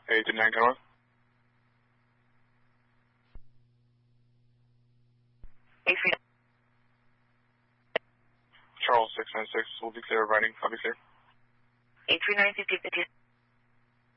829 Conway. Charles 696 will be clear of writing. I'll be clear. 839 50.